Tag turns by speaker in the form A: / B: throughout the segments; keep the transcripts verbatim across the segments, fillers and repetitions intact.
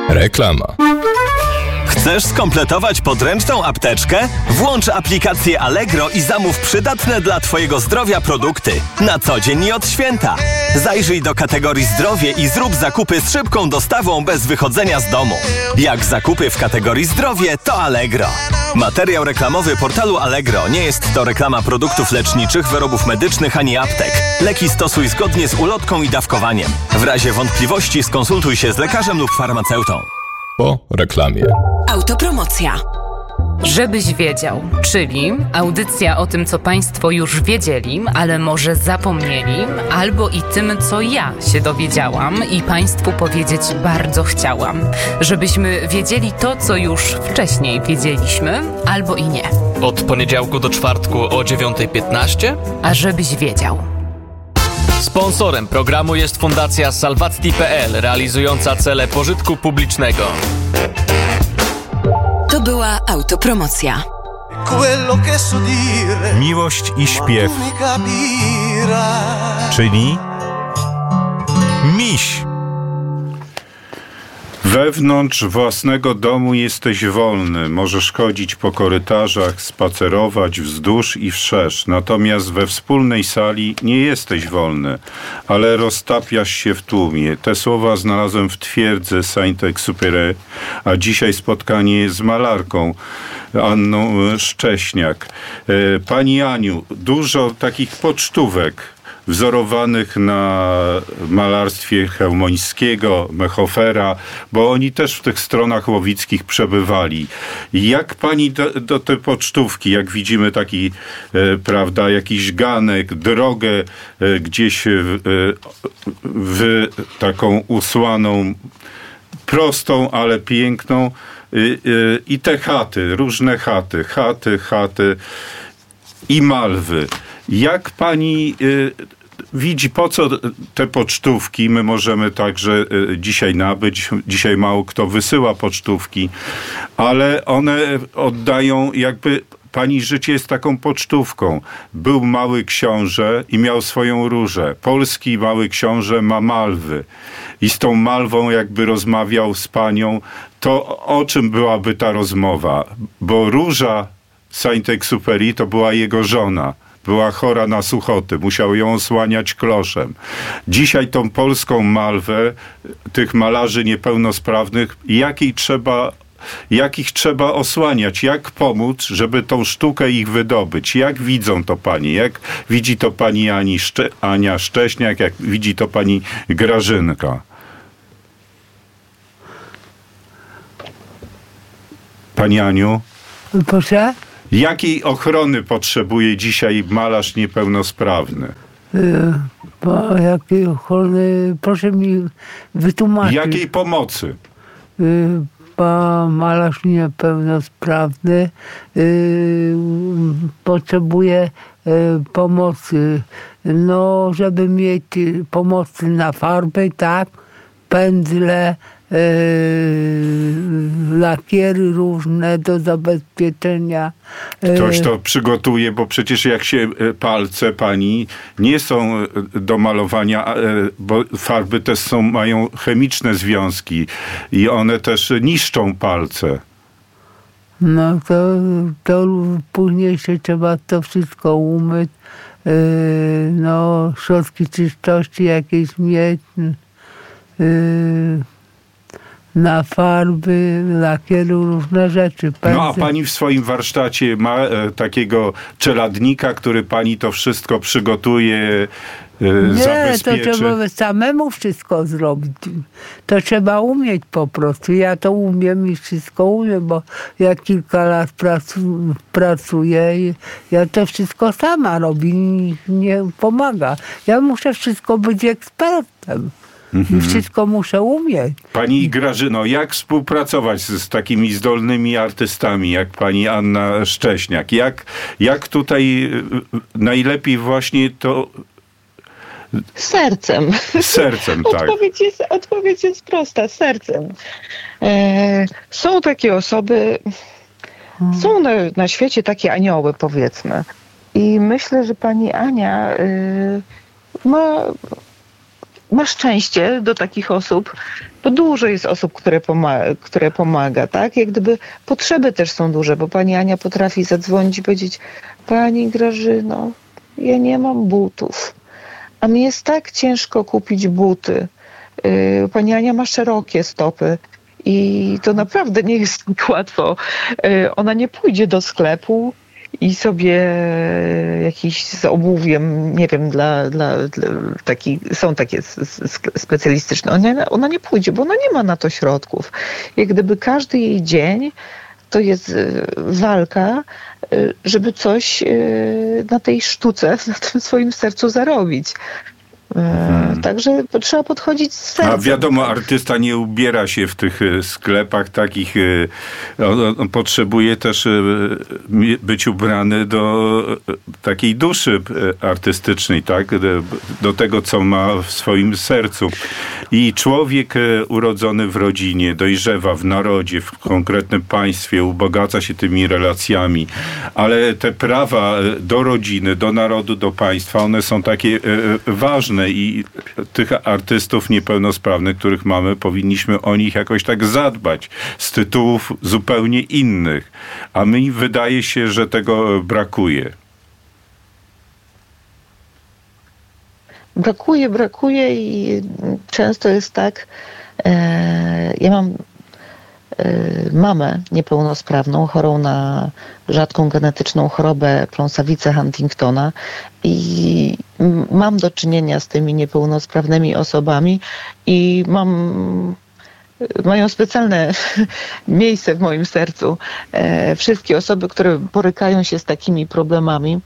A: Reklama.
B: Chcesz skompletować podręczną apteczkę? Włącz aplikację Allegro i zamów przydatne dla Twojego zdrowia produkty. Na co dzień i od święta. Zajrzyj do kategorii zdrowie i zrób zakupy z szybką dostawą bez wychodzenia z domu. Jak zakupy w kategorii zdrowie, to Allegro. Materiał reklamowy portalu Allegro nie jest to reklama produktów leczniczych, wyrobów medycznych ani aptek. Leki stosuj zgodnie z ulotką i dawkowaniem. W razie wątpliwości skonsultuj się z lekarzem lub farmaceutą.
A: Po reklamie.
C: Autopromocja.
D: Żebyś wiedział, czyli audycja o tym, co Państwo już wiedzieli, ale może zapomnieli, albo i tym, co ja się dowiedziałam i Państwu powiedzieć bardzo chciałam. Żebyśmy wiedzieli to, co już wcześniej wiedzieliśmy, albo i nie.
E: Od poniedziałku do czwartku o dziewiąta piętnaście?
D: A żebyś wiedział.
E: Sponsorem programu jest Fundacja Salvati kropka pe el, realizująca cele pożytku publicznego.
C: To była autopromocja.
F: Miłość i śpiew, czyli miś. Wewnątrz własnego domu jesteś wolny. Możesz chodzić po korytarzach, spacerować wzdłuż i wszerz. Natomiast we wspólnej sali nie jesteś wolny, ale roztapiasz się w tłumie. Te słowa znalazłem w twierdzy Saint-Exupéry, a dzisiaj spotkanie z malarką Anną Szcześniak. Pani Aniu, dużo takich pocztówek wzorowanych na malarstwie Chełmońskiego, Mechofera, bo oni też w tych stronach łowickich przebywali. Jak pani do, do tej pocztówki, jak widzimy taki, e, prawda, jakiś ganek, drogę e, gdzieś w, w taką usłaną, prostą, ale piękną e, e, i te chaty, różne chaty, chaty, chaty i malwy. Jak pani y, widzi, po co te pocztówki? My możemy także y, dzisiaj nabyć. Dzisiaj mało kto wysyła pocztówki, ale one oddają jakby... Pani życie jest taką pocztówką. Był mały książę i miał swoją różę. Polski mały książę ma malwy. I z tą malwą jakby rozmawiał z panią. To o czym byłaby ta rozmowa? Bo róża Saint-Exupéry to była jego żona. Była chora na suchoty, musiał ją osłaniać kloszem. Dzisiaj tą polską malwę, tych malarzy niepełnosprawnych, jakiej trzeba, jakich trzeba osłaniać, jak pomóc, żeby tą sztukę ich wydobyć. Jak widzą to pani? Jak widzi to pani Ani Szcze- Ania Szcześniak, jak widzi to pani Grażynka? Pani Aniu?
G: Proszę?
F: Jakiej ochrony potrzebuje dzisiaj malarz niepełnosprawny?
G: Yy, po jakiej ochrony? Proszę mi wytłumaczyć.
F: Jakiej pomocy?
G: Yy, bo malarz niepełnosprawny yy, potrzebuje yy, pomocy. No, żeby mieć pomocy na farby, tak, pędzle, Yy, lakiery różne do zabezpieczenia.
F: Ktoś to przygotuje, bo przecież jak się palce pani nie są do malowania, bo farby też są, mają chemiczne związki i one też niszczą palce.
G: No to, to później się trzeba to wszystko umyć. Yy, no, środki czystości jakieś mieć. Yy, na farby, lakiery, różne rzeczy. Pędzy.
F: No a pani w swoim warsztacie ma e, takiego czeladnika, który pani to wszystko przygotuje, e,
G: Nie,
F: zabezpieczy?
G: to trzeba samemu wszystko zrobić. To trzeba umieć po prostu. Ja to umiem i wszystko umiem, bo ja kilka lat pracu, pracuję i ja to wszystko sama robię, nikt nie pomaga. Ja muszę wszystko być ekspertem. I wszystko muszę umieć.
F: Pani Grażyno, jak współpracować z, z takimi zdolnymi artystami, jak pani Anna Szcześniak? Jak, jak tutaj najlepiej właśnie to...
H: Sercem.
F: Sercem, tak.
H: Odpowiedź jest, odpowiedź jest prosta, sercem. E, są takie osoby, hmm. są na, na świecie takie anioły, powiedzmy. I myślę, że pani Ania y, ma... ma szczęście do takich osób, bo dużo jest osób, które pomaga, które pomaga, tak? Jak gdyby potrzeby też są duże, bo pani Ania potrafi zadzwonić i powiedzieć: pani Grażyno, ja nie mam butów, a mi jest tak ciężko kupić buty. Yy, pani Ania ma szerokie stopy i to naprawdę nie jest tak łatwo. Yy, ona nie pójdzie do sklepu i sobie jakiś z obuwiem, nie wiem, dla, dla, dla taki, są takie specjalistyczne. Ona, ona nie pójdzie, bo ona nie ma na to środków. Jak gdyby każdy jej dzień to jest walka, żeby coś na tej sztuce, na tym swoim sercu zarobić. Hmm. Także trzeba podchodzić z sercem.
F: A wiadomo, artysta nie ubiera się w tych sklepach takich. On, on potrzebuje też być ubrany do takiej duszy artystycznej, tak? Do tego, co ma w swoim sercu. I człowiek urodzony w rodzinie, dojrzewa w narodzie, w konkretnym państwie, ubogaca się tymi relacjami. Ale te prawa do rodziny, do narodu, do państwa, one są takie ważne. I tych artystów niepełnosprawnych, których mamy, powinniśmy o nich jakoś tak zadbać z tytułów zupełnie innych. A mi wydaje się, że tego brakuje.
H: Brakuje, brakuje i często jest tak, e, ja mam mamę niepełnosprawną, chorą na rzadką genetyczną chorobę pląsawicę Huntingtona i mam do czynienia z tymi niepełnosprawnymi osobami i mam, mają specjalne miejsce w moim sercu wszystkie osoby, które borykają się z takimi problemami.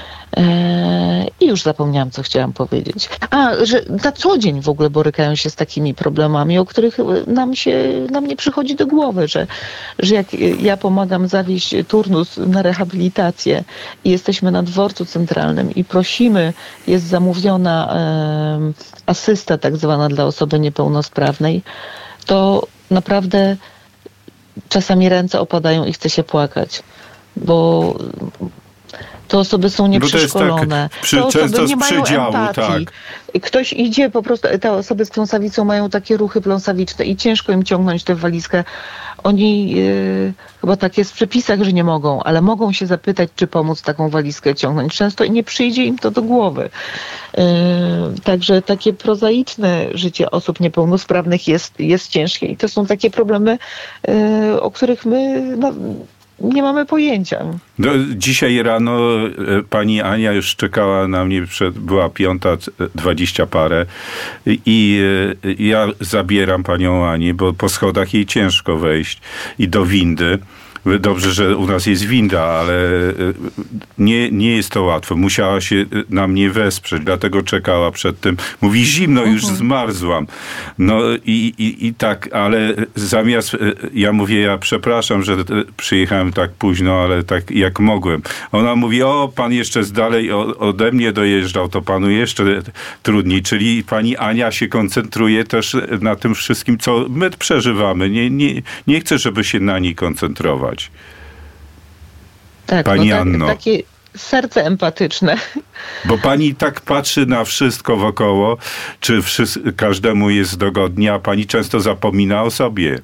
H: I już zapomniałam, co chciałam powiedzieć. A, że na co dzień w ogóle borykają się z takimi problemami, o których nam się, nam nie przychodzi do głowy, że, że jak ja pomagam zawieźć turnus na rehabilitację i jesteśmy na dworcu centralnym i prosimy, jest zamówiona e, asysta tak zwana dla osoby niepełnosprawnej, to naprawdę czasami ręce opadają i chce się płakać, bo te osoby są nieprzeszkolone.
F: Tak, przy,
H: te osoby
F: często
H: nie mają
F: przedziału,
H: empatii.
F: tak.
H: Ktoś idzie, po prostu te osoby z pląsawicą mają takie ruchy pląsawiczne i ciężko im ciągnąć tę walizkę. Oni yy, chyba tak jest w przepisach, że nie mogą, ale mogą się zapytać, czy pomóc taką walizkę ciągnąć. Często nie przyjdzie im to do głowy. Yy, także takie prozaiczne życie osób niepełnosprawnych jest, jest ciężkie i to są takie problemy, yy, o których my no, nie mamy pojęcia.
F: No, dzisiaj rano pani Ania już czekała na mnie, przed, była piąta dwadzieścia parę i ja zabieram panią Anię, bo po schodach jej ciężko wejść i do windy. Dobrze, że u nas jest winda, ale nie, nie jest to łatwo. Musiała się na mnie wesprzeć, dlatego czekała przed tym. Mówi, zimno, już uh-huh. zmarzłam. No i, i, i tak, ale zamiast, ja mówię, ja przepraszam, że przyjechałem tak późno, ale tak jak mogłem. Ona mówi, o, pan jeszcze z dalej ode mnie dojeżdżał, to panu jeszcze trudniej. Czyli pani Ania się koncentruje też na tym wszystkim, co my przeżywamy. Nie, nie, nie chcę, żeby się na niej koncentrować.
H: Tak,
F: pani
H: no tak,
F: Anno.
H: Takie serce empatyczne.
F: Bo pani tak patrzy na wszystko wokoło, czy wszyscy, każdemu jest dogodnie, a pani często zapomina o sobie.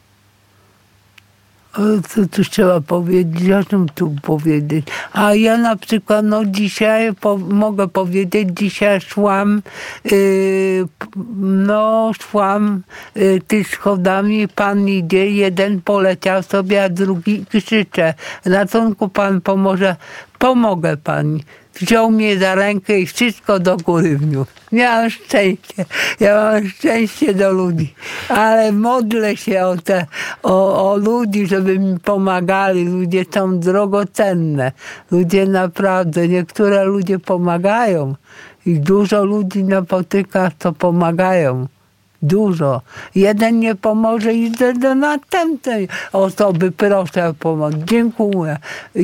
G: Co tu trzeba powiedzieć? O czym tu powiedzieć? A ja na przykład, no dzisiaj po, mogę powiedzieć, dzisiaj szłam, yy, no szłam yy, tymi schodami, pan idzie, jeden poleciał sobie, a drugi krzycze. Ratunku, pan pomoże. Pomogę pani. Wziął mnie za rękę i wszystko do góry wniósł. Miałam szczęście. Ja mam szczęście do ludzi. Ale modlę się o, te, o, o ludzi, żeby mi pomagali. Ludzie są drogocenne. Ludzie naprawdę, niektóre ludzie pomagają. I dużo ludzi napotyka, co pomagają. Dużo. Jeden nie pomoże, idę do następnej osoby, proszę o pomoc. Dziękuję.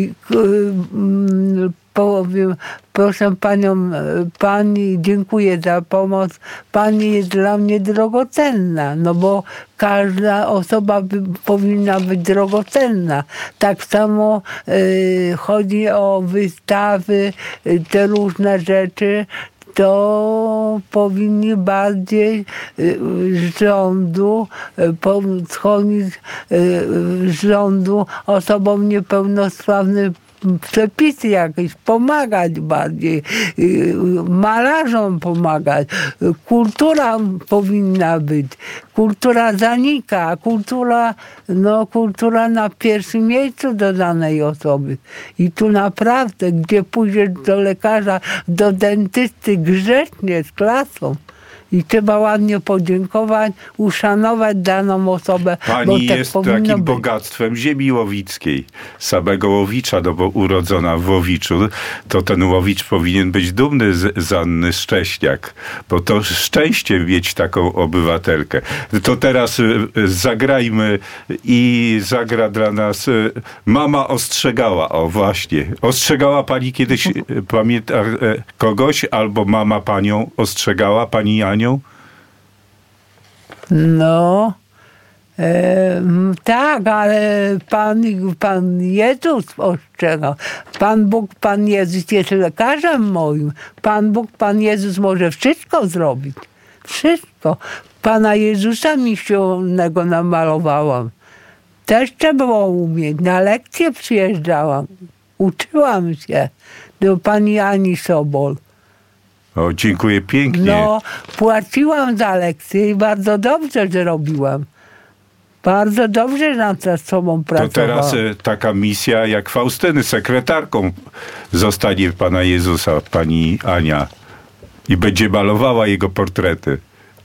G: Powiem, proszę panią, pani, dziękuję za pomoc. Pani jest dla mnie drogocenna, no bo każda osoba by, powinna być drogocenna. Tak samo y, chodzi o wystawy, y, te różne rzeczy. to powinni bardziej z rządu schronić z rządu osobom niepełnosprawnym przepisy jakieś, pomagać bardziej, malarzom pomagać. Kultura powinna być. Kultura zanika. Kultura, no, kultura na pierwszym miejscu do danej osoby. I tu naprawdę, gdzie pójdziesz do lekarza, do dentysty grzecznie, z klasą, i trzeba ładnie podziękować, uszanować daną osobę.
F: Pani
G: bo tak
F: jest
G: powinno
F: takim
G: być.
F: bogactwem ziemi łowickiej. Samego Łowicza, no bo urodzona w Łowiczu, to ten Łowicz powinien być dumny z, z Anny Szcześniak, bo to szczęście mieć taką obywatelkę. To teraz y, zagrajmy i zagra dla nas y, Mama ostrzegała. O właśnie. Ostrzegała pani kiedyś, y, pamięta y, kogoś? Albo mama panią ostrzegała, pani Janią?
G: No, e, tak, ale Pan, Pan Jezus ostrzegał. Pan Bóg, Pan Jezus jest lekarzem moim. Pan Bóg, Pan Jezus może wszystko zrobić. Wszystko. Pana Jezusa misyjnego namalowałam. Też trzeba było umieć. Na lekcję przyjeżdżałam. Uczyłam się do pani Ani Sobol.
F: O, dziękuję pięknie.
G: No, płaciłam za lekcje i bardzo dobrze, że robiłam. Bardzo dobrze nad sobą
F: To
G: pracowałam.
F: teraz e, taka misja jak Faustyny, sekretarką zostanie Pana Jezusa, pani Ania. I będzie malowała jego portrety.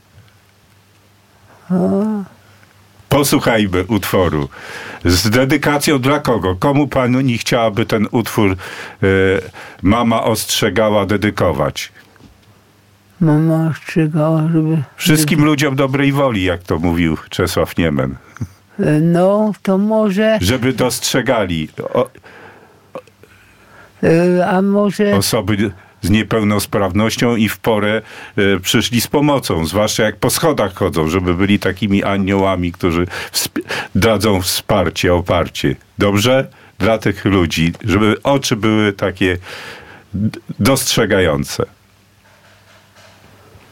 F: Posłuchajmy utworu. Z dedykacją dla kogo? Komu pani chciałaby ten utwór e, Mama ostrzegała dedykować?
G: Mama ostrzegała, żeby...
F: Wszystkim ludziom dobrej woli, jak to mówił Czesław Niemen.
G: No, to może...
F: Żeby dostrzegali o,
G: A może...
F: osoby z niepełnosprawnością i w porę e, przyszli z pomocą, zwłaszcza jak po schodach chodzą, żeby byli takimi aniołami, którzy wsp- dadzą wsparcie, oparcie. Dobrze? Dla tych ludzi, żeby oczy były takie d- dostrzegające.